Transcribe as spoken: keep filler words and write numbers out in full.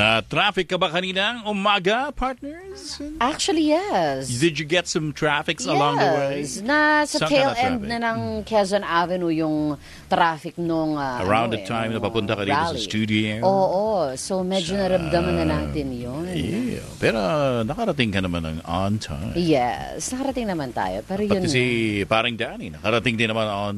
Na traffic ka ba kaninang umaga, partners? Actually, yes. Did you get some traffics along the way? Yes. Na sa Saan ka tail na end traffic? na ng Quezon Avenue yung traffic nung uh, Around ano, the time eh, na papunta ka dito sa rally. studio? Oo. So, medyo naramdaman na natin yun. Yeah. Pero nakarating ka naman ng on time. Yes. Nakarating naman tayo. Pero yun Pati si parang Danny, nakarating din naman on